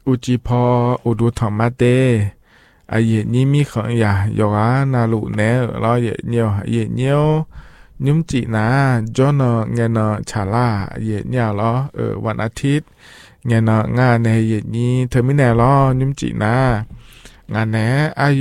อุจิพออุดุธรรมะเตอาเยนี้มีของอย่าโยกานาลุเนอรอเยเนียวเยเนียวยุมจีนาจอนเงินชาลาเยเนียวล้อวันอาทิตย์เงินงานในเยนี้เทอร์มินแนลล้อยุมจีนางานแหนอายุ